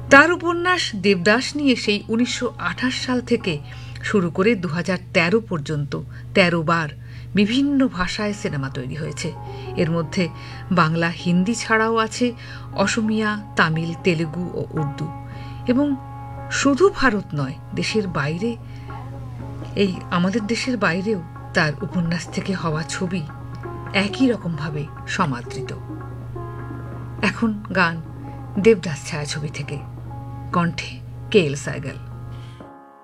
তার উপন্যাস দেবদাস নিয়ে সেই 1928 সাল থেকে শুরু করে 2013 পর্যন্ত 13 বার বিভিন্ন ভাষায় সিনেমা তৈরি হয়েছে। এর মধ্যে বাংলা, হিন্দি ছাড়াও আছে অসমিয়া, তামিল, তেলুগু ও উর্দু। এবং শুধু ভারত নয়, দেশের বাইরে, এই আমাদের দেশের বাইরেও তার উপন্যাস থেকে হওয়া ছবি একই রকমভাবে সমাদৃত। এখন গান দেবদাস ছায়াছবি থেকে, কণ্ঠে কে এল সাইগাল।